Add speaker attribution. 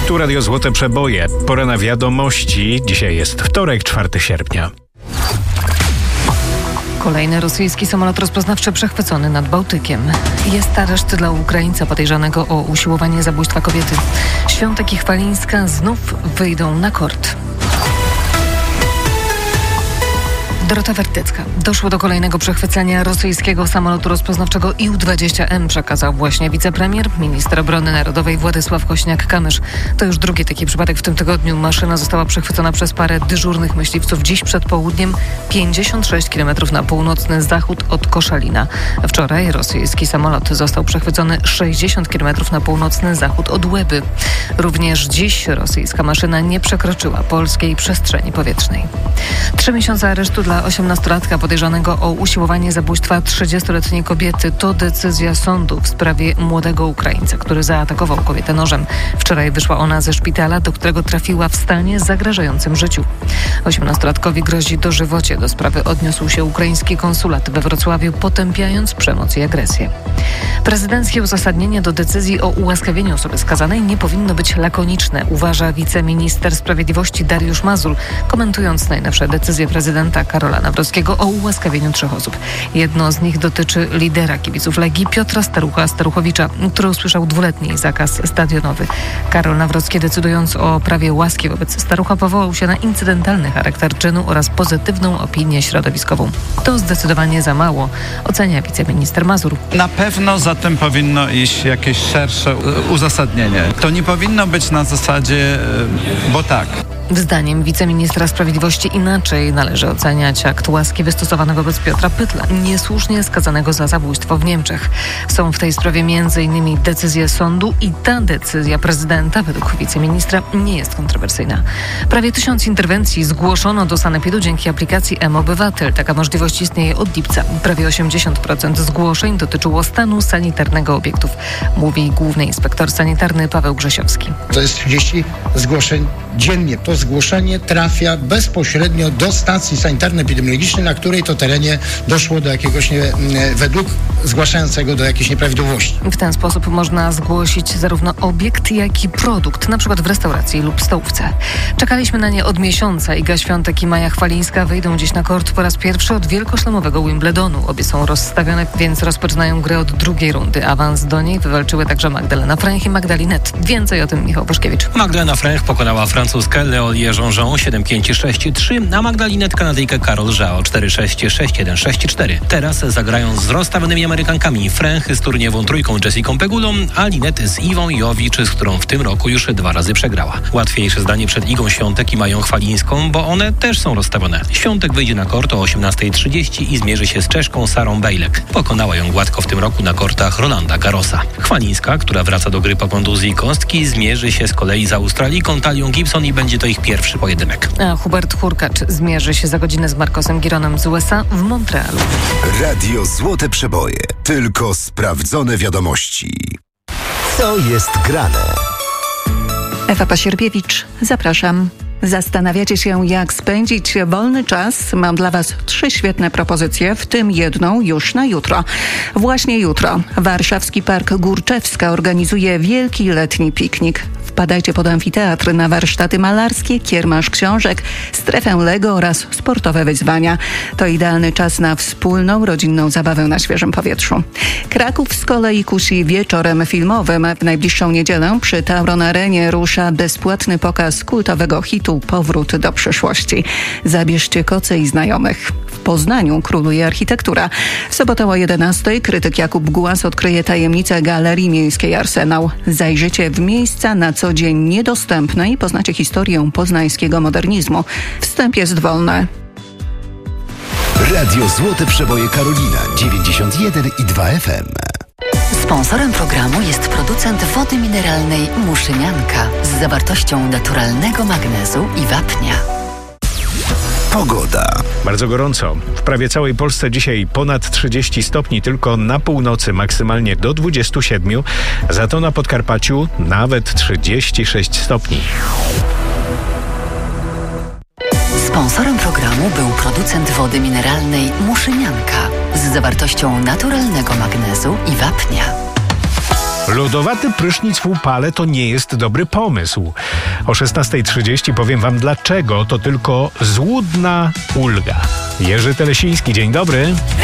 Speaker 1: Tu Radio Złote Przeboje. Pora na wiadomości. Dzisiaj jest wtorek, 4 sierpnia.
Speaker 2: Kolejny rosyjski samolot rozpoznawczy przechwycony nad Bałtykiem. Jest areszt dla Ukraińca podejrzanego o usiłowanie zabójstwa kobiety. Świątek i Chwalińska znów wyjdą na kort. Dorota Wertycka. Doszło do kolejnego przechwycenia rosyjskiego samolotu rozpoznawczego IL-20M, przekazał właśnie wicepremier, minister obrony narodowej Władysław Kośniak-Kamysz. To już drugi taki przypadek w tym tygodniu. Maszyna została przechwycona przez parę dyżurnych myśliwców dziś przed południem, 56 km na północny zachód od Koszalina. Wczoraj rosyjski samolot został przechwycony 60 km na północny zachód od Łeby. Również dziś rosyjska maszyna nie przekroczyła polskiej przestrzeni powietrznej. 3 miesiące aresztu dla 18-latka podejrzanego o usiłowanie zabójstwa 30-letniej kobiety to decyzja sądu w sprawie młodego Ukraińca, który zaatakował kobietę nożem. Wczoraj wyszła ona ze szpitala, do którego trafiła w stanie zagrażającym życiu. 18-latkowi grozi dożywocie. Do sprawy odniósł się ukraiński konsulat we Wrocławiu, potępiając przemoc i agresję. Prezydenckie uzasadnienie do decyzji o ułaskawieniu osoby skazanej nie powinno być lakoniczne, uważa wiceminister sprawiedliwości Dariusz Mazur, komentując najnowsze decyzje prezydenta Karola Nawrockiego o ułaskawieniu 3 osób. Jedno z nich dotyczy lidera kibiców Legii Piotra Staruchowicza, który usłyszał 2-letni zakaz stadionowy. Karol Nawrocki, decydując o prawie łaski wobec Starucha, powołał się na incydentalny charakter czynu oraz pozytywną opinię środowiskową. To zdecydowanie za mało, ocenia wiceminister Mazur.
Speaker 3: Na pewno za tym powinno iść jakieś szersze uzasadnienie. To nie powinno być na zasadzie, bo tak.
Speaker 2: Zdaniem wiceministra sprawiedliwości inaczej należy oceniać akt łaski wystosowany wobec Piotra Pytla, niesłusznie skazanego za zabójstwo w Niemczech. Są w tej sprawie m.in. decyzje sądu i ta decyzja prezydenta, według wiceministra, nie jest kontrowersyjna. Prawie 1000 interwencji zgłoszono do sanepidu dzięki aplikacji mObywatel. Taka możliwość istnieje od lipca. Prawie 80% zgłoszeń dotyczyło stanu sanitarnego obiektów, mówi główny inspektor sanitarny Paweł Grzesiowski.
Speaker 4: To jest 30 zgłoszeń dziennie. To zgłoszenie trafia bezpośrednio do stacji sanitarno-epidemiologicznej, na której to terenie doszło do jakiegoś, według zgłaszającego, do jakiejś nieprawidłowości.
Speaker 2: W ten sposób można zgłosić zarówno obiekt, jak i produkt, na przykład w restauracji lub stołówce. Czekaliśmy na nie od miesiąca. Iga Świątek i Maja Chwalińska wyjdą dziś na kort po raz pierwszy od wielkoszlemowego Wimbledonu. Obie są rozstawione, więc rozpoczynają grę od drugiej rundy. Awans do niej wywalczyły także Magdalena Fręch i Magdalinet. Więcej o tym Michał Boszkiewicz.
Speaker 5: Magdalena Fręch pokonała francuskę Leolię Jean-Jean 7-5-6-3, a Magdalinet Kanadyjkę Carol Zhao 4-6, 6-1, 6-4. Teraz zagrają z rozstawionymi Amerykankami Fręch z turniejową trójką Jessicą Pegulą, a Linet z Iwą Jowicz, z którą w tym roku już 2 razy przegrała. Łatwiejsze zdanie przed Igą Świątek i Mają Chwalińską, bo one też są rozstawione. Świątek wyjdzie na kort o 18:30 i zmierzy się z Czeszką Sarą Bejlek. Pokonała ją gładko w tym roku na kortach Rolanda Garrosa. Chwalińska, która wraca do gry po kontuzji kostki, zmierzy się z kolei z Australijką Talią Gibson i będzie to ich pierwszy pojedynek.
Speaker 2: A Hubert Hurkacz zmierzy się za godzinę z Marcosem Gironem z USA w Montrealu.
Speaker 6: Radio Złote Przeboje. Tylko sprawdzone wiadomości. Co jest grane?
Speaker 7: Ewa Pasierbiewicz, zapraszam. Zastanawiacie się, jak spędzić wolny czas? Mam dla Was 3 świetne propozycje, w tym jedną już na jutro. Właśnie jutro Warszawski Park Górczewska organizuje wielki letni piknik. Wpadajcie pod amfiteatr na warsztaty malarskie, kiermasz książek, strefę Lego oraz sportowe wyzwania. To idealny czas na wspólną, rodzinną zabawę na świeżym powietrzu. Kraków z kolei kusi wieczorem filmowym. W najbliższą niedzielę przy Tauron Arenie rusza bezpłatny pokaz kultowego hitu Powrót do przyszłości. Zabierzcie koce i znajomych. W Poznaniu króluje architektura. W sobotę o 11:00 krytyk Jakub Głaz odkryje tajemnicę Galerii Miejskiej Arsenał. Zajrzycie w miejsca na co dzień niedostępne i poznacie historię poznańskiego modernizmu. Wstęp jest wolny.
Speaker 6: Radio Złote Przeboje Karolina 91,2 FM.
Speaker 8: Sponsorem programu jest producent wody mineralnej Muszynianka z zawartością naturalnego magnezu i wapnia.
Speaker 6: Pogoda.
Speaker 1: Bardzo gorąco. W prawie całej Polsce dzisiaj ponad 30 stopni, tylko na północy maksymalnie do 27, za to na Podkarpaciu nawet 36 stopni.
Speaker 8: Sponsorem programu był producent wody mineralnej Muszynianka z zawartością naturalnego magnezu i wapnia.
Speaker 1: Lodowaty prysznic w upale to nie jest dobry pomysł. O 16:30 powiem wam dlaczego. To tylko złudna ulga. Jerzy Telesiński, dzień dobry.